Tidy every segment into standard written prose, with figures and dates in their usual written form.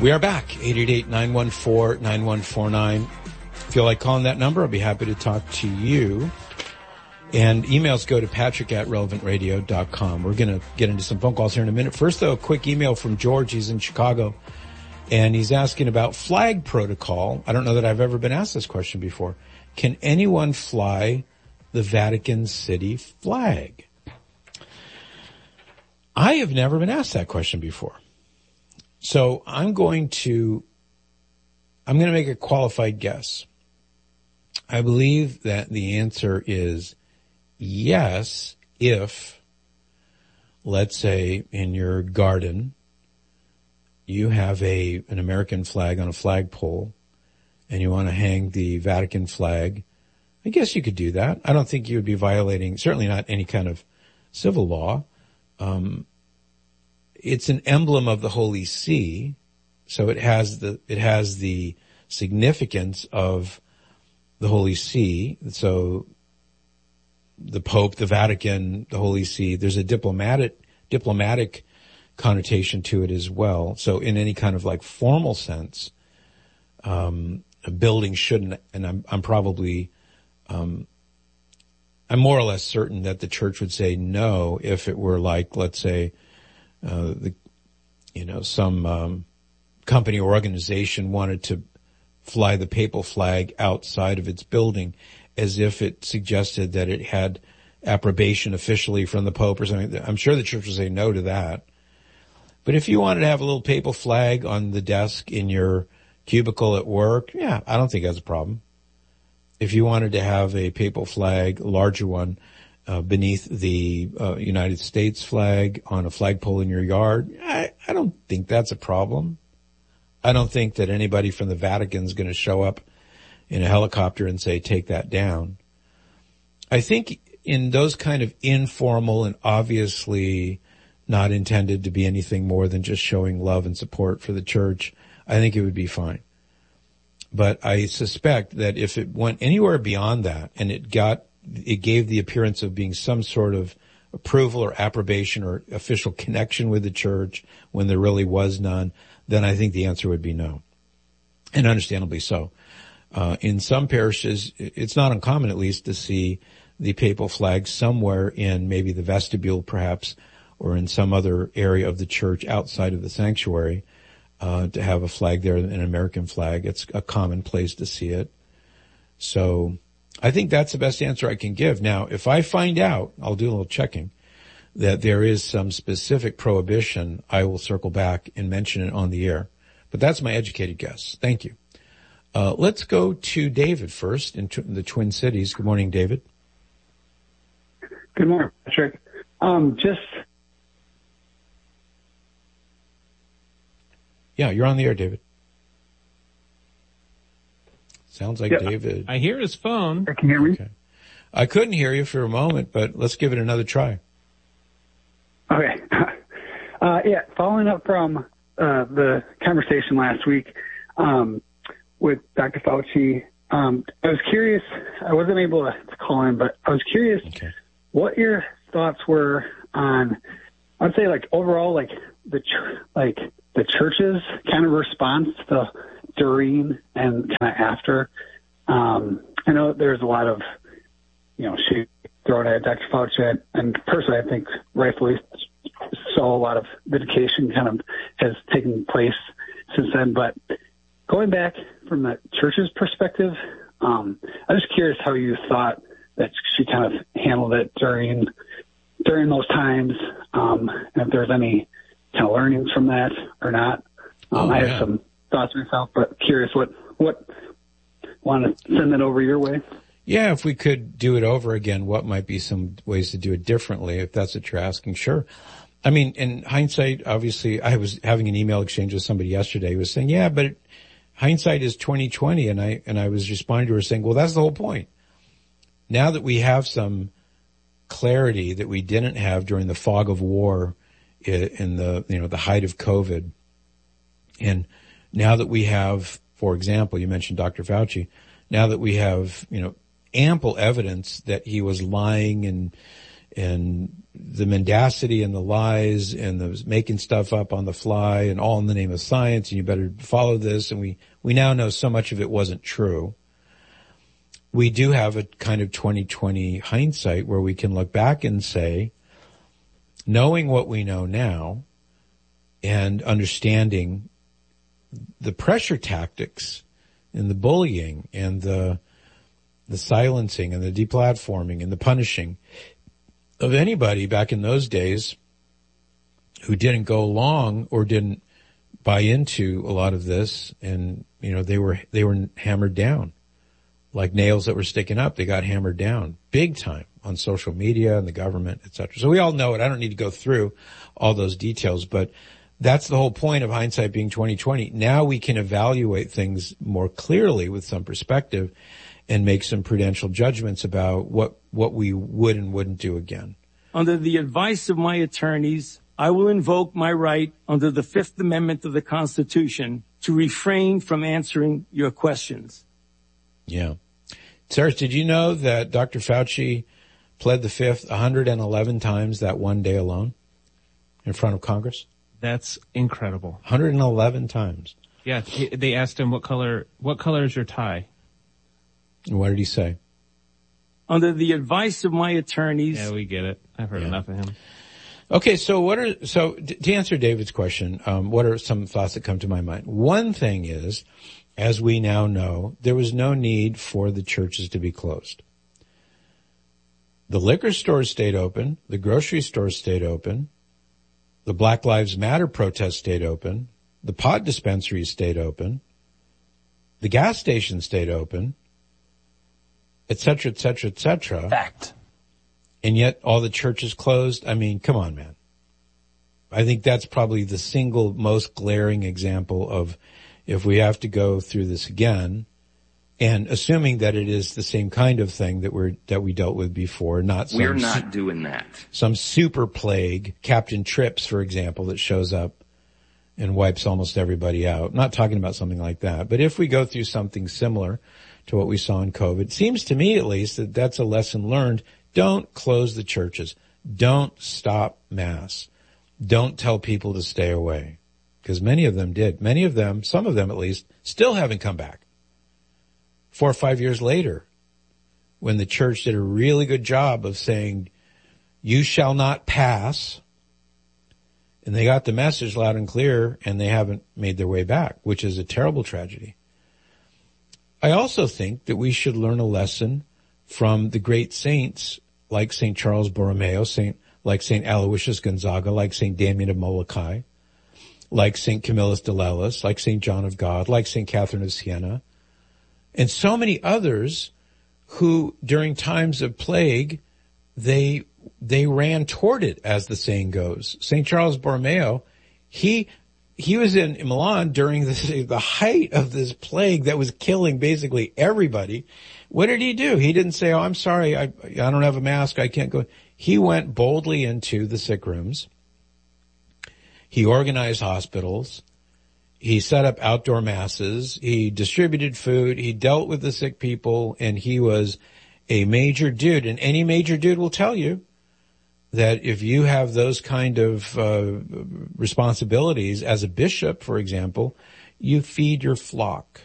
We are back, 888-914-9149. Feel like calling that number? I'll be happy to talk to you. And emails go to patrick@relevantradio.com. We're going to get into some phone calls here in a minute. First, though, a quick email from George. He's in Chicago, and he's asking about flag protocol. I don't know that I've ever been asked this question before. Can anyone fly the Vatican City flag? I have never been asked that question before. So I'm going to make a qualified guess. I believe that the answer is yes, if, let's say, in your garden, you have an American flag on a flagpole and you want to hang the Vatican flag. I guess you could do that. I don't think you would be violating, certainly not any kind of civil law. It's an emblem of the Holy See, so it has the significance of the Holy See. So the Pope, the Vatican, the Holy See, there's a diplomatic connotation to it as well. So in any kind of like formal sense, a building shouldn't, and I'm more or less certain that the church would say no if it were like, let's say, some company or organization wanted to fly the papal flag outside of its building as if it suggested that it had approbation officially from the Pope or something. I'm sure the church would say no to that. But if you wanted to have a little papal flag on the desk in your cubicle at work, yeah, I don't think that's a problem. If you wanted to have a papal flag, a larger one, beneath the United States flag on a flagpole in your yard, I don't think that's a problem. I don't think that anybody from the Vatican is going to show up in a helicopter and say, take that down. I think in those kind of informal and obviously not intended to be anything more than just showing love and support for the church, I think it would be fine. But I suspect that if it went anywhere beyond that and it gave the appearance of being some sort of approval or approbation or official connection with the church when there really was none, then I think the answer would be no. And understandably so. In some parishes, it's not uncommon at least to see the papal flag somewhere in maybe the vestibule perhaps, or in some other area of the church outside of the sanctuary, to have a flag there, an American flag. It's a common place to see it. So I think that's the best answer I can give. Now, if I find out, I'll do a little checking, that there is some specific prohibition, I will circle back and mention it on the air. But that's my educated guess. Thank you. Let's go to David first in the Twin Cities. Good morning, David. Good morning, Patrick. Yeah, you're on the air, David. Sounds like yeah. David. I hear his phone. Can you hear me? Okay. I couldn't hear you for a moment, but let's give it another try. Okay. Following up from the conversation last week with Dr. Fauci, I was curious. I wasn't able to call in, but I was curious what your thoughts were on, I'd say, like, overall, like the church's kind of response to during and kind of after. I know there's a lot of, shade thrown at Dr. Fauci, and personally, I think rightfully so, a lot of vindication kind of has taken place since then. But going back from the church's perspective, I'm just curious how you thought that she kind of handled it during those times, and if there's any kind of learnings from that or not. I have some thoughts myself, but curious what want to send that over your way. Yeah, if we could do it over again, what might be some ways to do it differently, if that's what you're asking? Sure. I mean, in hindsight, obviously, I was having an email exchange with somebody yesterday who was saying, yeah, but hindsight is 2020. And I was responding to her saying, well, that's the whole point. Now that we have some clarity that we didn't have during the fog of war in the height of COVID. And now that we have, for example, you mentioned Dr. Fauci, now that we have, ample evidence that he was lying and the mendacity and the lies and the making stuff up on the fly and all in the name of science, and you better follow this. And we now know so much of it wasn't true. We do have a kind of 2020 hindsight where we can look back and say, knowing what we know now and understanding the pressure tactics and the bullying and the silencing and the deplatforming and the punishing of anybody back in those days who didn't go along or didn't buy into a lot of this, and they were hammered down like nails that were sticking up. They got hammered down big time on social media and the government, etc. So we all know it. I don't need to go through all those details, but that's the whole point of hindsight being 2020. Now we can evaluate things more clearly with some perspective and make some prudential judgments about what we would and wouldn't do again. Under the advice of my attorneys, I will invoke my right under the Fifth Amendment of the Constitution to refrain from answering your questions. Yeah. Sarah, did you know that Dr. Fauci pled the Fifth 111 times that one day alone in front of Congress? That's incredible. 111 times. Yeah, they asked him what color is your tie? And what did he say? Under the advice of my attorneys. Yeah, we get it. I've heard enough of him. Okay, so to answer David's question, what are some thoughts that come to my mind? One thing is, as we now know, there was no need for the churches to be closed. The liquor stores stayed open. The grocery stores stayed open. The Black Lives Matter protest stayed open. The pot dispensaries stayed open. The gas stations stayed open, et cetera, et cetera, et cetera. Fact. And yet all the churches closed. I mean, come on, man. I think that's probably the single most glaring example of, if we have to go through this again, and assuming that it is the same kind of thing that we dealt with before, we're not doing that. Some super plague, Captain Trips, for example, that shows up and wipes almost everybody out. I'm not talking about something like that. But if we go through something similar to what we saw in COVID, it seems to me at least that that's a lesson learned. Don't close the churches. Don't stop Mass. Don't tell people to stay away. Because many of them did. Many of them, some of them at least, still haven't come back. 4 or 5 years later, when the church did a really good job of saying, you shall not pass, and they got the message loud and clear, and they haven't made their way back, which is a terrible tragedy. I also think that we should learn a lesson from the great saints like St. Charles Borromeo, like St. Aloysius Gonzaga, like St. Damien of Molokai, like St. Camillus de Lellis, like St. John of God, like St. Catherine of Siena, and so many others who, during times of plague, they ran toward it, as the saying goes. St. Charles Borromeo, he was in Milan during the height of this plague that was killing basically everybody. What did he do? He didn't say, oh, I'm sorry, I don't have a mask, I can't go. He went boldly into the sick rooms. He organized hospitals. He set up outdoor masses. He distributed food. He dealt with the sick people, and he was a major dude. And any major dude will tell you that if you have those kind of responsibilities as a bishop, for example, you feed your flock.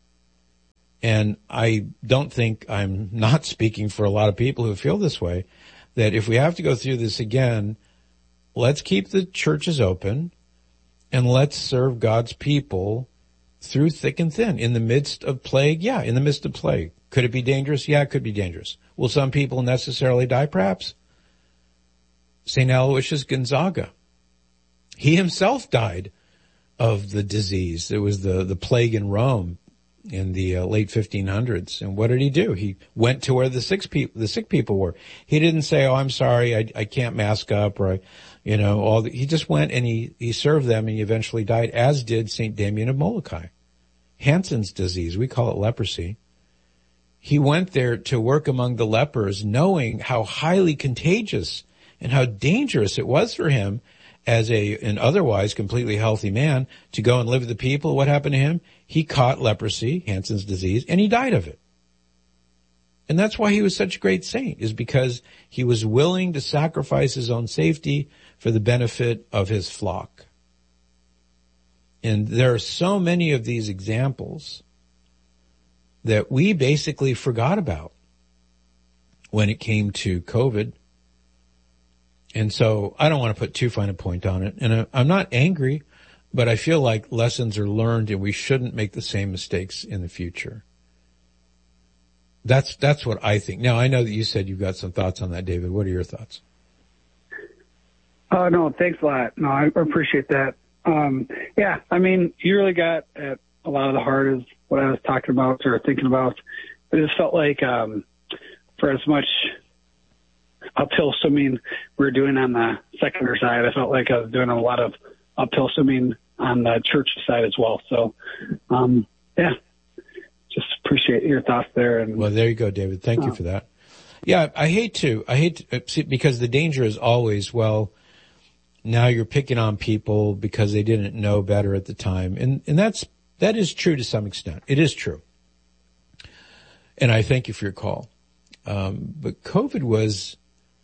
And I don't think, I'm not speaking for a lot of people who feel this way, that if we have to go through this again, let's keep the churches open and let's serve God's people through thick and thin. In the midst of plague? Yeah, in the midst of plague. Could it be dangerous? Yeah, it could be dangerous. Will some people necessarily die? Perhaps. St. Aloysius Gonzaga, he himself died of the disease. It was the plague in Rome in the late 1500s. And what did he do? He went to where the sick people were. He didn't say, oh, I'm sorry, I can't mask up, or, he just went and he served them, and he eventually died, as did St. Damien of Molokai. Hansen's disease, we call it leprosy. He went there to work among the lepers, knowing how highly contagious and how dangerous it was for him as an otherwise completely healthy man to go and live with the people. What happened to him? He caught leprosy, Hansen's disease, and he died of it. And that's why he was such a great saint, is because he was willing to sacrifice his own safety for the benefit of his flock. And there are so many of these examples that we basically forgot about when it came to COVID. And so I don't want to put too fine a point on it. And I'm not angry, but I feel like lessons are learned and we shouldn't make the same mistakes in the future. That's what I think. Now, I know that you said you've got some thoughts on that, David. What are your thoughts? Oh, no, thanks a lot. No, I appreciate that. Yeah, I mean, you really got at a lot of the heart of what I was talking about or thinking about. It just felt like for as much uphill swimming we were doing on the secular side, I felt like I was doing a lot of uphill swimming on the church side as well. So, yeah. Just appreciate your thoughts there. And well, there you go, David. Thank you for that. Yeah, I hate to see, because the danger is always, well, now you're picking on people because they didn't know better at the time. And that is true to some extent. It is true. And I thank you for your call. But COVID was,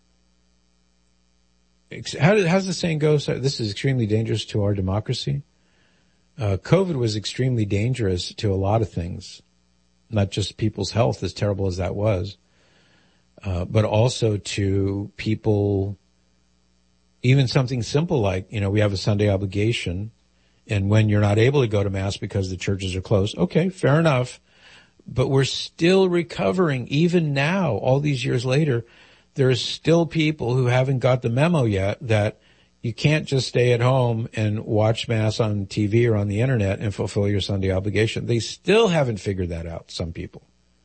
how's the saying go? This is extremely dangerous to our democracy. COVID was extremely dangerous to a lot of things. Not just people's health, as terrible as that was, but also to people, even something simple like, we have a Sunday obligation, and when you're not able to go to Mass because the churches are closed, okay, fair enough, but we're still recovering. Even now, all these years later, there's still people who haven't got the memo yet that you can't just stay at home and watch Mass on TV or on the internet and fulfill your Sunday obligation. They still haven't figured that out, some people.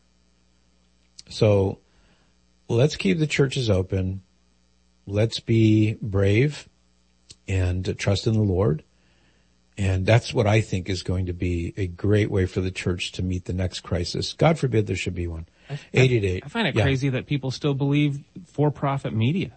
So let's keep the churches open. Let's be brave and trust in the Lord. And that's what I think is going to be a great way for the church to meet the next crisis. God forbid there should be one. 888. I find it crazy that people still believe for-profit media.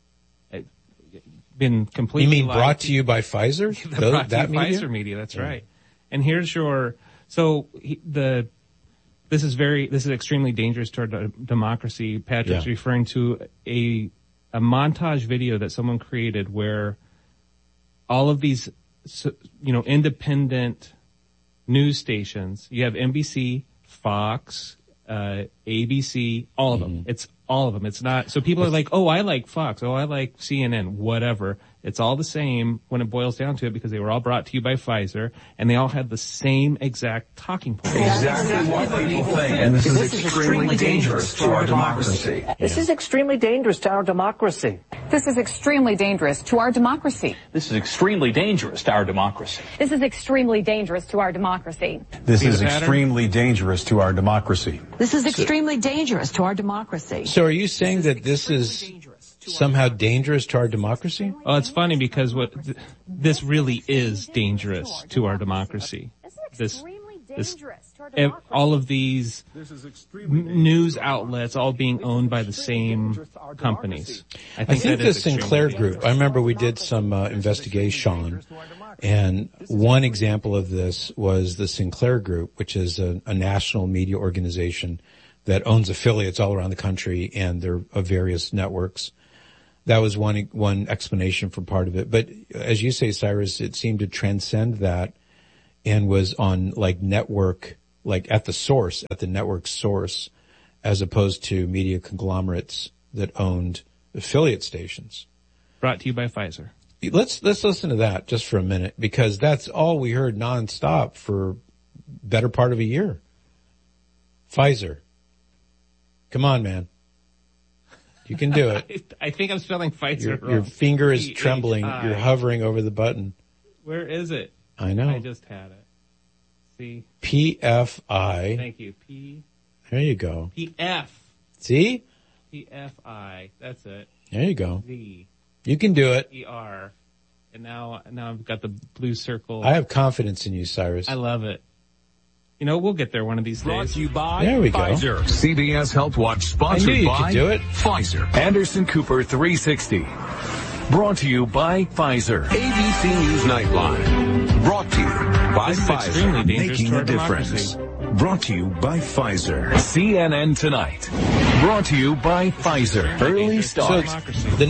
Been completely. You mean brought to you by Pfizer? Brought to you Pfizer media. That's right. And here's your. So this is extremely dangerous to our democracy. Patrick's referring to a montage video that someone created where all of these, independent news stations. You have NBC, Fox, ABC, all of them. It's all of them. It's not, so people are like, oh, I like Fox. Oh, I like CNN, whatever. It's all the same when it boils down to it, because they were all brought to you by Pfizer, and they all had the same exact talking points. Exactly what people think, and this is extremely dangerous to our democracy. This is extremely dangerous to our democracy. This is extremely dangerous to our democracy. This is extremely dangerous to our democracy. This is extremely dangerous to our democracy. This is extremely dangerous to our democracy. This is extremely dangerous to our democracy. So are you saying that this is somehow dangerous to our democracy? Oh, it's funny because this really is dangerous to our democracy. All of these news outlets all being owned by the same companies. I think the Sinclair Group, I remember we did some investigation, and one example of this was the Sinclair Group, which is a national media organization that owns affiliates all around the country, and they're of various networks. That was one explanation for part of it. But as you say, Cyrus, it seemed to transcend that and was on network, at the network source, as opposed to media conglomerates that owned affiliate stations. Brought to you by Pfizer. Let's listen to that just for a minute, because that's all we heard nonstop for better part of a year. Pfizer. Come on, man. You can do it. I think I'm spelling Pfizer wrong. Your finger is trembling. You're hovering over the button. Where is it? I know. I just had it. See? PFI. Thank you. P. There you go. PF. See? PFI. That's it. There you go. Z. You can do it. ER. And now I've got the blue circle. I have confidence in you, Cyrus. I love it. We'll get there one of these days. Brought to you by there we go. Pfizer. CBS Health Watch sponsored I knew you by could do it. Pfizer. Anderson Cooper 360. Brought to you by Pfizer. ABC News Nightline. Brought to you by This is Pfizer. extremely dangerous Making to our a difference. democracy. Brought to you by Pfizer. CNN Tonight. Brought to you by Pfizer. Early start. So the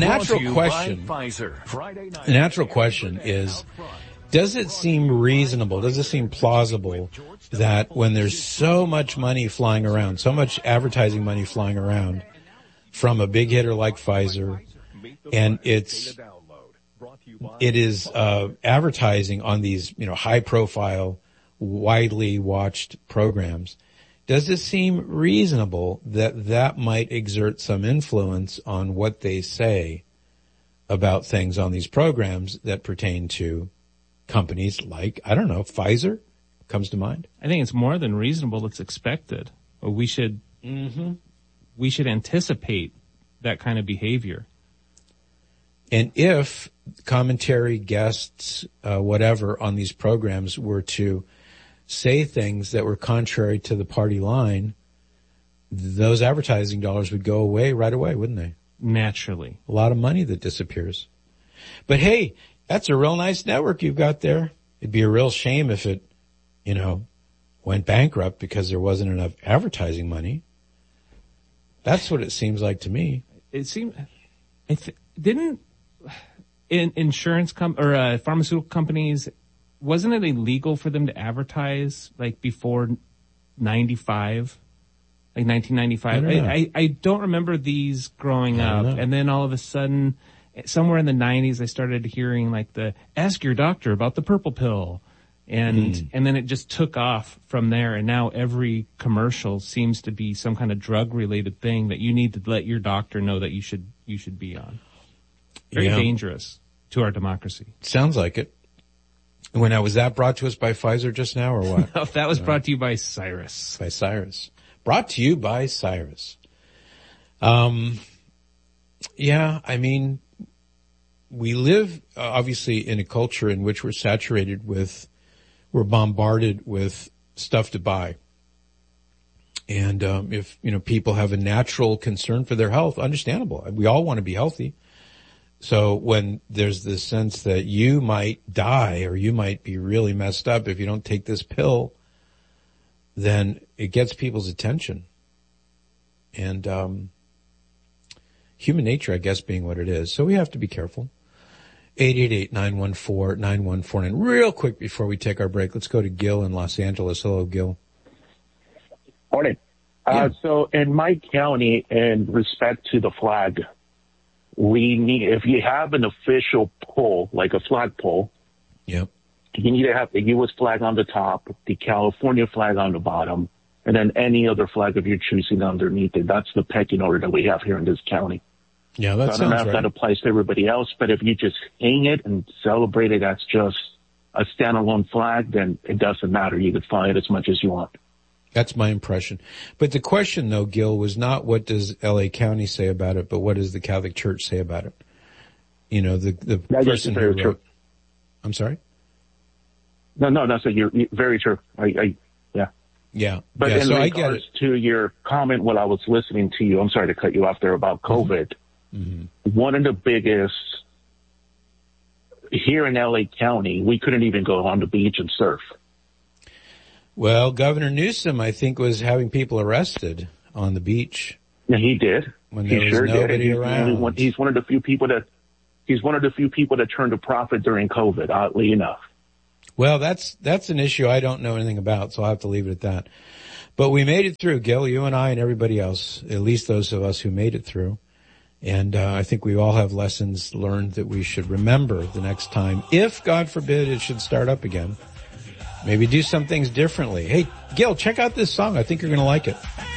natural question is, does it seem reasonable, does it seem plausible that when there's so much money flying around, so much advertising money flying around from a big hitter like Pfizer, and it is advertising on these, high profile, widely watched programs, does it seem reasonable that that might exert some influence on what they say about things on these programs that pertain to companies like, I don't know, Pfizer comes to mind? I think it's more than reasonable. It's expected. We should anticipate that kind of behavior. And if commentary guests, whatever, on these programs were to say things that were contrary to the party line, those advertising dollars would go away right away, wouldn't they? Naturally. A lot of money that disappears. But hey, that's a real nice network you've got there. It'd be a real shame if it, went bankrupt because there wasn't enough advertising money. That's what it seems like to me. It seemed, didn't insurance pharmaceutical companies, wasn't it illegal for them to advertise like before 95, like 1995? I don't remember these growing up. And then all of a sudden, somewhere in the 90s, I started hearing like ask your doctor about the purple pill. And then it just took off from there. And now every commercial seems to be some kind of drug related thing that you need to let your doctor know that you should be on. Very dangerous to our democracy. Sounds like it. Was that brought to us by Pfizer just now or what? No, that was brought to you by Cyrus. By Cyrus. Brought to you by Cyrus. We live obviously in a culture in which we're bombarded with stuff to buy. And if people have a natural concern for their health, understandable. We all want to be healthy. So when there's this sense that you might die or you might be really messed up if you don't take this pill, then it gets people's attention. And human nature, I guess, being what it is. So we have to be careful. 888-914-9149. Real quick before we take our break, let's go to Gil in Los Angeles. Hello, Gil. Morning. So in my county, in respect to the flag, we need, if you have an official pole, like a flagpole, you need to have the U.S. flag on the top, the California flag on the bottom, and then any other flag of your choosing underneath it. That's the pecking order that we have here in this county. Yeah, that sounds right. I don't know if that applies to everybody else, but if you just hang it and celebrate it as just a standalone flag, then it doesn't matter. You can fly it as much as you want. That's my impression. But the question, though, Gil, was not what does L.A. County say about it, but what does the Catholic Church say about it? The person who wrote... I'm sorry? No, so you're very true. Yeah. But in regards to your comment while I was listening to you, I'm sorry to cut you off there about COVID. One of the biggest here in L.A. County, we couldn't even go on the beach and surf. Well, Governor Newsom, I think, was having people arrested on the beach. Yeah, he did. When there was nobody around. He's one of the few people that turned a profit during COVID, oddly enough. Well, that's an issue I don't know anything about, so I'll have to leave it at that. But we made it through, Gil, you and I and everybody else, at least those of us who made it through. And I think we all have lessons learned that we should remember the next time, if, God forbid, it should start up again. Maybe do some things differently. Hey, Gil, check out this song. I think you're going to like it.